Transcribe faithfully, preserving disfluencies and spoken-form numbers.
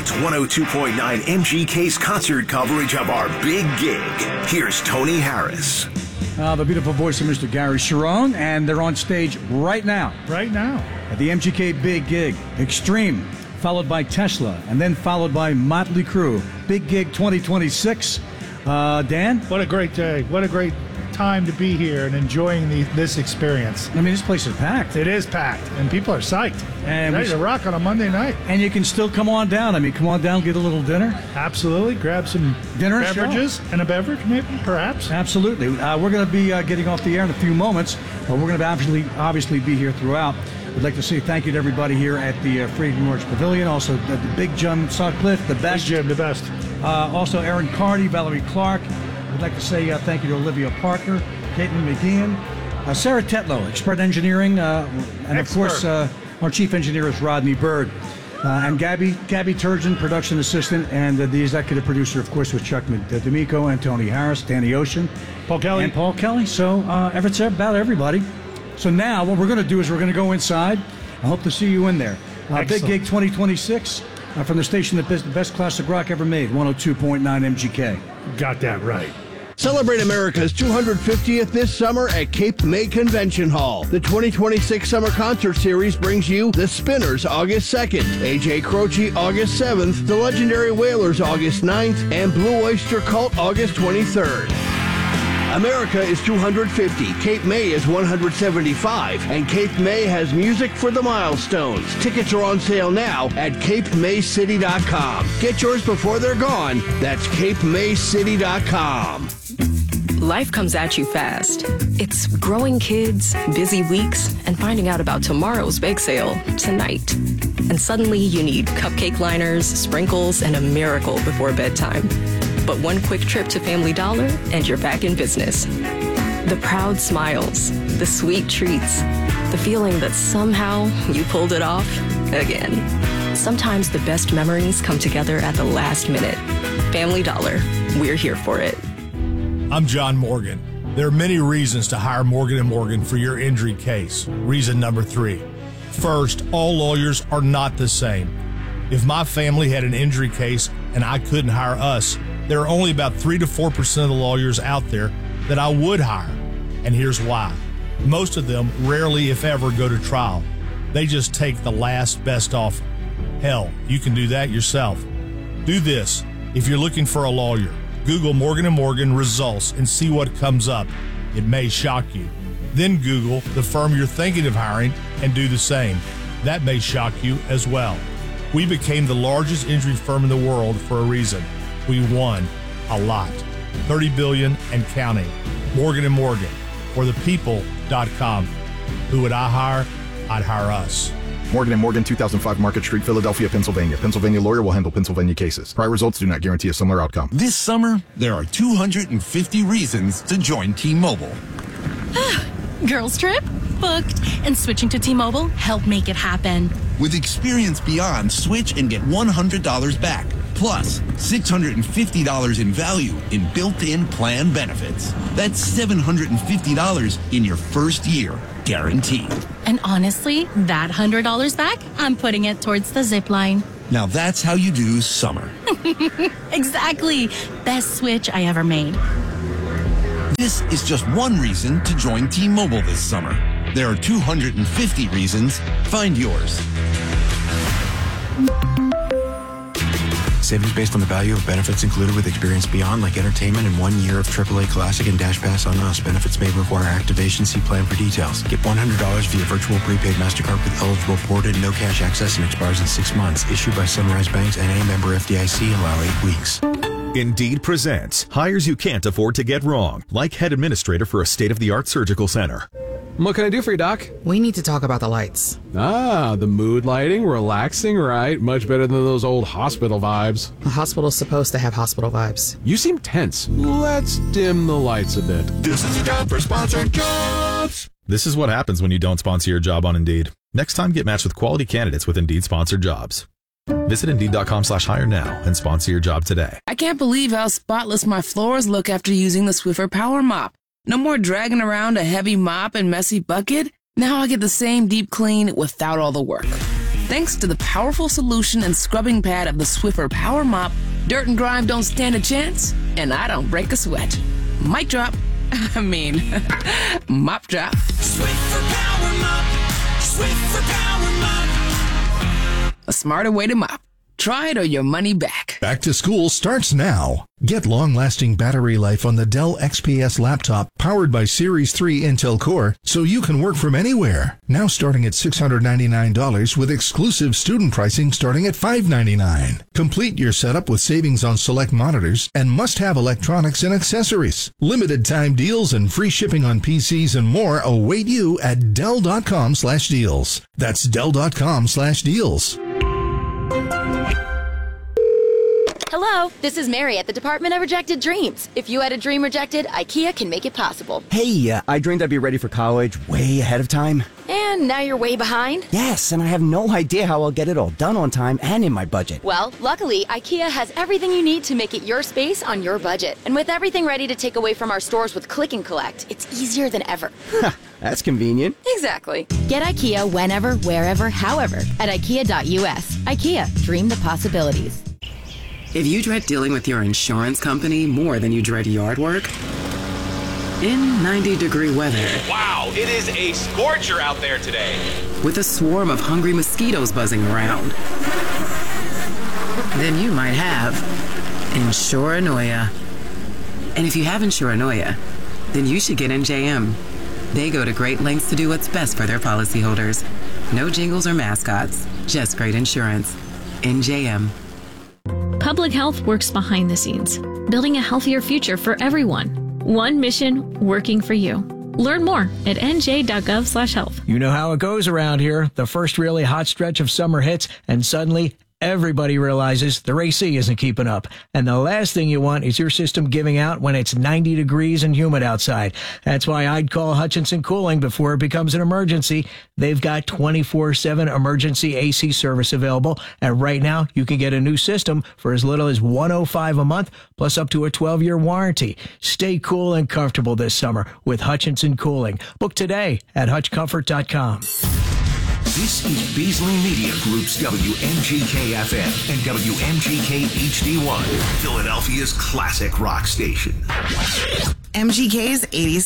It's one oh two point nine M G K's concert coverage of our big gig. Here's Tony Harris. Uh, the beautiful voice of Mister Gary Cherone, and they're on stage right now. Right now. At the M G K Big Gig. Extreme, followed by Tesla, and then followed by Motley Crue. Big Gig twenty twenty-six. Uh, Dan? What a great day. What a great time to be here and enjoying the, this experience. I mean, this place is packed. It is packed, and people are psyched. And ready we, to rock on a Monday night. And you can still come on down. I mean, come on down, get a little dinner. Absolutely. Grab some dinner beverages show. and a beverage, maybe, perhaps. Absolutely. Uh, we're going to be uh, getting off the air in a few moments, but we're going to obviously, obviously be here throughout. We'd like to say thank you to everybody here at the uh, Freedom Lodge Pavilion. Also, the, the Big Jim Sutcliffe, the best. Big Jim, the best. Uh, also, Aaron Carty, Valerie Clark. We'd like to say uh, thank you to Olivia Parker, Caitlin McGeehan, uh, Sarah Tetlow, Expert Engineering, uh, and Expert. of course, uh, our chief engineer is Rodney Bird. Uh, and Gabby Gabby Turgeon, production assistant, and uh, the executive producer, of course, was Chuck D'Amico and Tony Harris, Danny Ocean, Paul Kelly. And Paul Kelly. So, uh, it's about everybody. So now, what we're going to do is we're going to go inside. I hope to see you in there. Uh, Big Gig twenty twenty-six uh, from the station that is the best classic rock ever made, one oh two point nine M G K. Got that right. Celebrate America's two hundred fiftieth this summer at Cape May Convention Hall. The twenty twenty-six Summer Concert Series brings you The Spinners August second, A J Croce August seventh, The Legendary Wailers August ninth, and Blue Oyster Cult August twenty-third. America is two hundred fifty, Cape May is one hundred seventy-five, and Cape May has music for the milestones. Tickets are on sale now at cape may city dot com. Get yours before they're gone. That's cape may city dot com. Life comes at you fast. It's growing kids, busy weeks, and finding out about tomorrow's bake sale tonight. And suddenly you need cupcake liners, sprinkles, and a miracle before bedtime. But one quick trip to Family Dollar and you're back in business. The proud smiles, the sweet treats, the feeling that somehow you pulled it off again. Sometimes the best memories come together at the last minute. Family Dollar, we're here for it. I'm John Morgan. There are many reasons to hire Morgan and Morgan for your injury case. Reason number three. First, all lawyers are not the same. If my family had an injury case and I couldn't hire us, there are only about three to four percent of the lawyers out there that I would hire. And here's why. Most of them rarely, if ever, go to trial. They just take the last best offer. Hell, you can do that yourself. Do this. If you're looking for a lawyer, Google Morgan and Morgan results and see what comes up. It may shock you. Then Google the firm you're thinking of hiring and do the same. That may shock you as well. We became the largest injury firm in the world for a reason. We won a lot. thirty billion dollars and counting. Morgan and Morgan, or the people dot com. Who would I hire? I'd hire us. Morgan and Morgan, two thousand five Market Street, Philadelphia, Pennsylvania. Pennsylvania lawyer will handle Pennsylvania cases. Prior results do not guarantee a similar outcome. This summer, there are two hundred fifty reasons to join T-Mobile. Girls trip? Booked. And switching to T-Mobile helped make it happen. With Experience Beyond, switch and get one hundred dollars back. Plus, six hundred fifty dollars in value in built-in plan benefits. That's seven hundred fifty dollars in your first year, guaranteed. And honestly, that one hundred dollars back, I'm putting it towards the zip line. Now that's how you do summer. Exactly. Best switch I ever made. This is just one reason to join T-Mobile this summer. There are two hundred fifty reasons. Find yours. Savings based on the value of benefits included with Experience Beyond, like entertainment and one year of triple A Classic and Dash Pass on us. Benefits may require activation. See plan for details. Get one hundred dollars via virtual prepaid MasterCard with eligible ported, no cash access, and expires in six months. Issued by Sunrise Banks and a member F D I C. Allow eight weeks. Indeed presents hires you can't afford to get wrong, like head administrator for a state-of-the-art surgical center. What can I do for you, Doc? We need to talk about the lights. Ah, the mood lighting, relaxing, right? Much better than those old hospital vibes. A hospital's supposed to have hospital vibes. You seem tense. Let's dim the lights a bit. This is a job for sponsored jobs. This is what happens when you don't sponsor your job on Indeed. Next time, get matched with quality candidates with Indeed sponsored jobs. Visit Indeed.com slash hire now and sponsor your job today. I can't believe how spotless my floors look after using the Swiffer Power Mop. No more dragging around a heavy mop and messy bucket. Now I get the same deep clean without all the work. Thanks to the powerful solution and scrubbing pad of the Swiffer Power Mop, dirt and grime don't stand a chance, and I don't break a sweat. Mic drop. I mean, mop drop. Swiffer Power Mop. Swiffer Power Mop. A smarter way to mop. Try it or your money back. Back to school starts now. Get long-lasting battery life on the Dell X P S laptop powered by Series three Intel Core so you can work from anywhere. Now starting at six hundred ninety-nine dollars with exclusive student pricing starting at five hundred ninety-nine dollars. Complete your setup with savings on select monitors and must-have electronics and accessories. Limited time deals and free shipping on P Cs and more await you at Dell.com slash deals. That's Dell.com slash deals. Hello, this is Mary at the Department of Rejected Dreams. If you had a dream rejected, IKEA can make it possible. Hey, uh, I dreamed I'd be ready for college way ahead of time. And now you're way behind? Yes, and I have no idea how I'll get it all done on time and in my budget. Well, luckily, IKEA has everything you need to make it your space on your budget. And with everything ready to take away from our stores with Click and Collect, it's easier than ever. That's convenient. Exactly. Get IKEA whenever, wherever, however at IKEA dot U S. IKEA, dream the possibilities. If you dread dealing with your insurance company more than you dread yard work, in ninety degree weather. Wow, it is a scorcher out there today. With a swarm of hungry mosquitoes buzzing around, then you might have Insuranoia. And if you have Insuranoia, then you should get N J M. They go to great lengths to do what's best for their policyholders. No jingles or mascots, just great insurance. N J M. Public health works behind the scenes, building a healthier future for everyone. One mission working for you. Learn more at N J dot gov slash health. You know how it goes around here. The first really hot stretch of summer hits, and suddenly everybody realizes their A C isn't keeping up. And the last thing you want is your system giving out when it's ninety degrees and humid outside. That's why I'd call Hutchinson Cooling before it becomes an emergency. They've got twenty-four seven emergency A C service available. And right now, you can get a new system for as little as one hundred five dollars a month, plus up to a twelve year warranty. Stay cool and comfortable this summer with Hutchinson Cooling. Book today at hutch comfort dot com. This is Beasley Media Group's W M G K F M and W M G K H D one, Philadelphia's classic rock station. M G K's eighties